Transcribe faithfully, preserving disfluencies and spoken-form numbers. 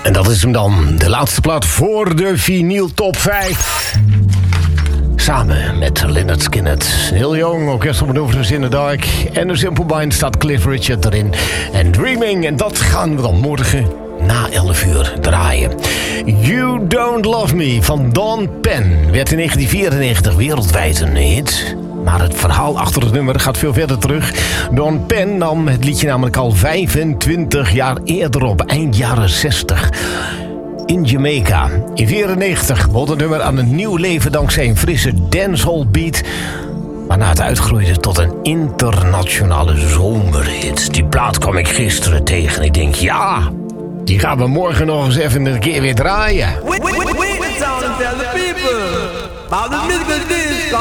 En dat is hem dan, de laatste plaat voor de vinyl top vijf. Samen met Lynyrd Skynyrd, Neil Young, Orchestral Maneuvers in the Dark en The Simple Mind staat Cliff Richard erin. En Dreaming, en dat gaan we dan morgen na elf uur draaien. You Don't Love Me van Dawn Penn werd in negentien vierennegentig wereldwijd een hit. Maar het verhaal achter het nummer gaat veel verder terug. Dawn Penn nam het liedje namelijk al vijfentwintig jaar eerder op, eind jaren zestig. In Jamaica. In negentien vierennegentig begon het nummer aan een nieuw leven dankzij een frisse dancehall beat, waarna het uitgroeide tot een internationale zomerhit. Die plaat kwam ik gisteren tegen. Ik denk, ja, die gaan we morgen nog eens even een keer weer draaien. Wait, wait, wait, wait, wait, and tell the people about the musical disco.